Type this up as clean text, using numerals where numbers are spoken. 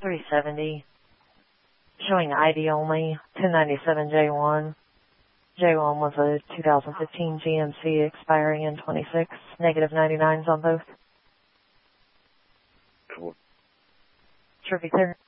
370. Showing ID only, 1097J1. J1 was a 2015 GMC expiring in 26, negative 99s on both. Cool. Should be clear.